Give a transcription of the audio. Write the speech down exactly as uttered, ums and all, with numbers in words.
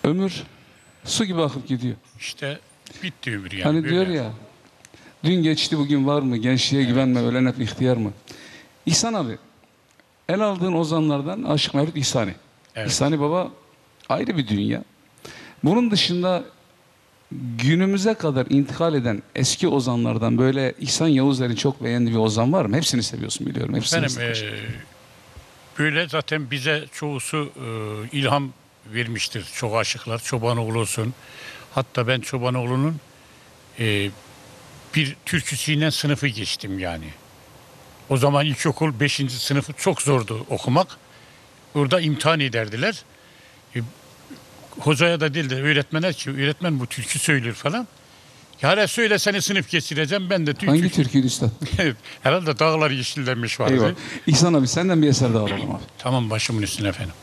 Ömür su gibi akıp gidiyor. İşte bitti ömür yani. Hani böyle. diyor ya, dün geçti bugün var mı? Gençliğe Evet. güvenme, ölen hep ihtiyar mı? İhsan abi, el aldığın ozanlardan Aşık Mevlüt İhsani. Evet. İhsani Baba ayrı bir dünya. Bunun dışında günümüze kadar intikal eden eski ozanlardan böyle İhsan Yavuzlar'ın çok beğendiği bir ozan var mı? Hepsini seviyorsun biliyorum. Hepsini Benim seviyorsun. e, böyle zaten bize çoğusu e, ilham vermiştir. Çok aşıklar. Çobanoğlu olsun. Hatta ben Çobanoğlu'nun e, bir türküsüyle sınıfı geçtim yani. O zaman ilkokul beşinci sınıfı çok zordu okumak. Orada imtihan ederdiler. E, hocaya da değil de öğretmene ki öğretmen bu türkü söylüyor falan. Ya söyle seni sınıf geçireceğim ben de türkü. Hangi türküydü üstad? Herhalde dağlar yeşillenmiş vardı. Eyvallah. İhsan abi senden bir eser daha alalım abi. Tamam başımın üstüne efendim.